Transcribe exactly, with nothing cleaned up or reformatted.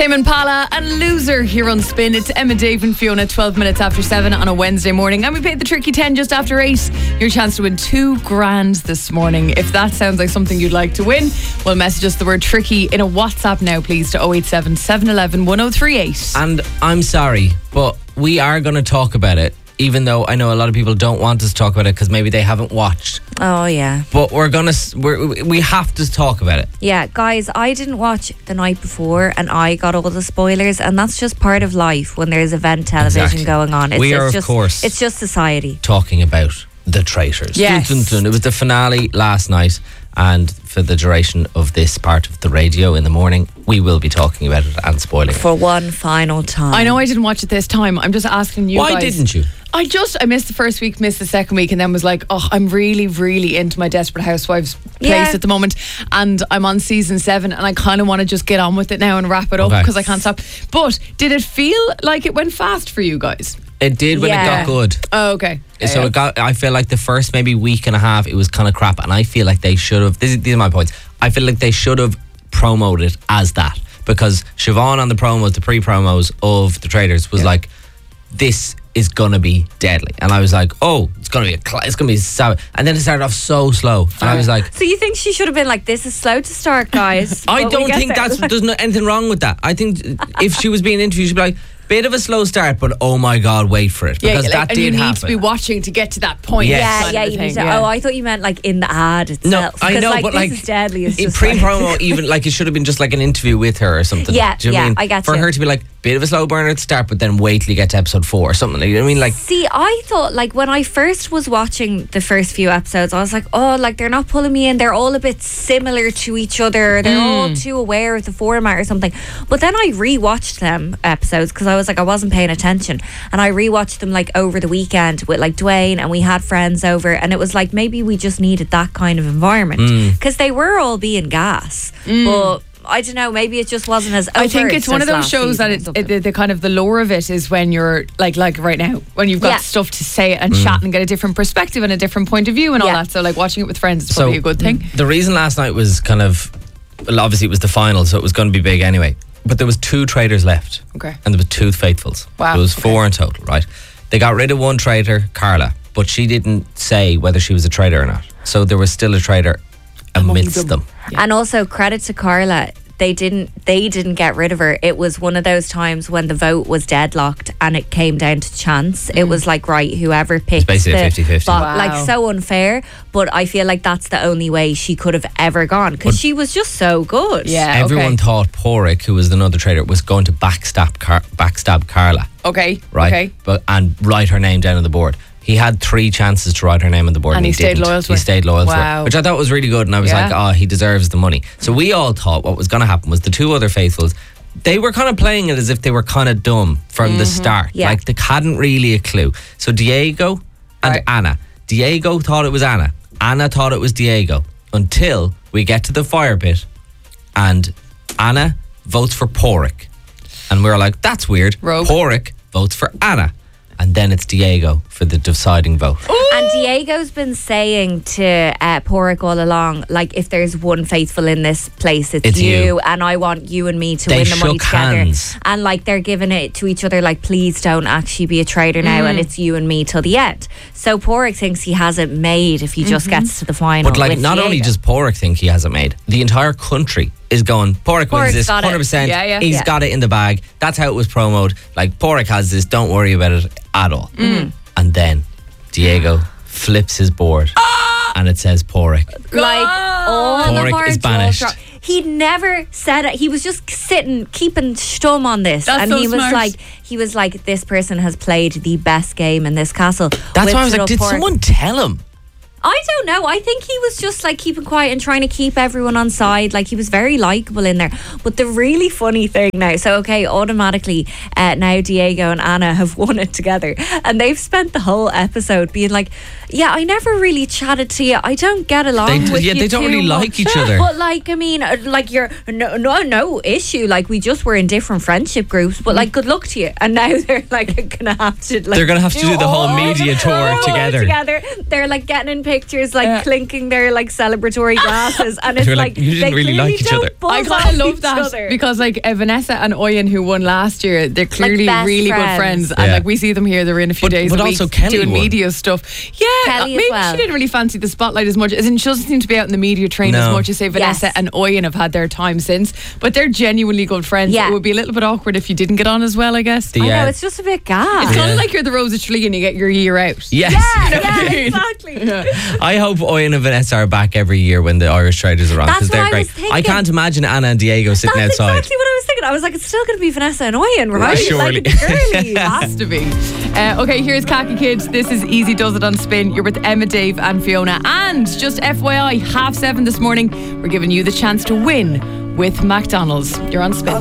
Tame Impala and Loser here on Spin. It's Emma, Dave and Fiona, twelve minutes after seven on a Wednesday morning. And we paid the tricky ten just after eight. Your chance to win two grand this morning. If that sounds like something you'd like to win, well, message us the word tricky in a WhatsApp now, please, to oh eight seven, seven one one, one oh three eight. And I'm sorry, but we are going to talk about it, even though I know a lot of people don't want us to talk about it because maybe they haven't watched. Oh, yeah. But we're going to, we're, we have to talk about it. Yeah, guys, I didn't watch the night before and I got all the spoilers, and that's just part of life when there's event television Exactly. going on. It's, we are, it's of just, course, it's just society. Talking about The Traitors. Yes. Dun, dun, dun. It was the finale last night, and for the duration of this part of the radio in the morning, we will be talking about it and spoiling it. For one final time. I know I didn't watch it this time. I'm just asking you Why guys. didn't you? I just, I missed the first week, missed the second week, and then was like, oh, I'm really, really into my Desperate Housewives place Yeah. at the moment. And I'm on season seven, and I kind of want to just get on with it now and wrap it up Okay. because I can't stop. But did it feel like it went fast for you guys? It did when Yeah. it got good. Oh, okay. So it got. I feel like the first maybe week and a half, it was kind of crap, and I feel like they should have. This is, these are my points. I feel like they should have promoted it as that, because Siobhan on the promos, the pre-promos of The Traitors, was Yeah. like, "This is gonna be deadly," and I was like, "Oh, it's gonna be a, cl- it's gonna be savage." And then it started off so slow, and I was like, So you think she should have been like, this is slow to start, guys? "I but we don't get think there. that's there's no, anything wrong with that. I think if she was being interviewed, she'd be like." Bit of a slow start, but oh my God, wait for it, because like, that and did you need happen. to be watching to get to that point. Yes. Yeah, kind yeah, of you thing, need to. yeah. Oh, I thought you meant like in the ad No, itself. I 'Cause, know, like, but this like is deadly. It's in just pre-promo, like, even like it should have been just like an interview with her or something. Yeah, Do you know what yeah, I mean? I get For you. her to be like, bit of a slow burner at the start, but then wait till you get to episode four or something. You know what I mean? Like, See, I thought like when I first was watching the first few episodes, I was like, oh, like they're not pulling me in. They're all a bit similar to each other. They're all too aware of the format or something. But then I rewatched them episodes because I was like, I wasn't paying attention, and I rewatched them like over the weekend with like Dwayne, and we had friends over, and it was like maybe we just needed that kind of environment because they were all being gas, but. I don't know, maybe it just wasn't as I think overt it's one of as those last shows that season or it, something. it, the, the kind of the lore of it is when you're like like right now, when you've got Yeah. stuff to say and chat and get a different perspective and a different point of view and all Yeah. that. So like watching it with friends is So- probably a good thing. the reason last night was kind of, well, obviously it was the final, so it was going to be big anyway. But there was two traitors left. Okay. And there was two faithfuls. Wow, There was okay. four in total, right? They got rid of one traitor, Carla, but she didn't say whether she was a traitor or not. So there was still a traitor amidst them. Yeah. And also credit to Carla. They didn't they didn't get rid of her. It was one of those times when the vote was deadlocked and it came down to chance. It was like, right, whoever picked basically a the fifty-fifty. bo- Wow. like so unfair, but I feel like that's the only way she could have ever gone because she was just so good. Yeah. Everyone okay. thought Porrick, who was another traitor, was going to backstab Car- backstab Carla, Okay. right? Okay. But and write her name down on the board. He had three chances to write her name on the board, And and, he stayed didn't. loyal to He her. stayed loyal to her, Wow. which I thought was really good. And I was Yeah. like, oh, he deserves the money. So we all thought what was going to happen was the two other faithfuls, they were kind of playing it as if they were kind of dumb from the start. Yeah. Like they hadn't really a clue. So Diego and Right. Anna. Diego thought it was Anna. Anna thought it was Diego until we get to the fire pit and Anna votes for Porrick. And we were like, that's weird. Rogue. Porrick votes for Anna. And then it's Diego for the deciding vote. And Diego's been saying to uh, Porrick all along, like, if there's one faithful in this place, it's, It's you, you. and I want you and me to They win the money shook together. hands. And like they're giving it to each other, like, please don't actually be a traitor now, and it's you and me till the end. So Porrick thinks he has it made if he just gets to the final. But like, with not only Diego. does Porrick think he has it made, the entire country is going, Porrick wins Porrick's this got it. one hundred percent. Yeah, yeah. He's Yeah. got it in the bag. That's how it was promoted. Like, Porrick has this, don't worry about it at all. And then Diego flips his board and it says Porrick. like all Porrick of our is jaws banished. dropped. He'd never said it. He was just sitting, keeping stum on this, That's and so he was smart. like, he was like, this person has played the best game in this castle. That's with why I was like, little did Porrick. someone tell him? I don't know. I think he was just like keeping quiet and trying to keep everyone on side. Like he was very likable in there. But the really funny thing now, so okay, automatically uh, now Diego and Anna have won it together, and they've spent the whole episode being like, "Yeah, I never really chatted to you. I don't get along They, with yeah, you they don't too really much." like each other. But like, I mean, uh, like you're no, no, no issue. Like we just were in different friendship groups. But like, good luck to you. And now they're like gonna have to. Like, They're gonna have to do the whole all- media tour all together. together. They're like getting in pictures pictures like Yeah. clinking their like celebratory glasses, and it's You're like, like, you didn't they really clearly like each don't other. buzz I kind off of love each that other. because like uh, Vanessa and Oyen, who won last year, they're clearly best really friends. good friends, and Yeah. like we see them here. They're in a few But- days but a also week Kelly doing won. media stuff. Yeah, Kelly as maybe well. she didn't really fancy the spotlight as much. As in, she doesn't seem to be out in the media train as No. much as say Vanessa Yes. and Oyen have had their time since. But they're genuinely good friends. Yeah. It would be a little bit awkward if you didn't get on as well, I guess. The, I know, uh, it's just a bit gas. It's kind Yeah. of like you're the Rose of Tralee and you get your year out. Yes. Yeah, know what I yeah, mean? exactly. I hope Owen and Vanessa are back every year when the Irish Traders are on That's because they're what I great. was thinking. I can't imagine Anna and Diego sitting That's outside. exactly what I was thinking. I was like, it's still going to be Vanessa and Oyen, right? Surely. Like, it's girlies. Has to be. Uh, okay, here's Khaki Kids. This is Easy Does It on Spin. You're with Emma, Dave, and Fiona. And just F Y I, half seven this morning, we're giving you the chance to win with McDonald's. You're on Spin.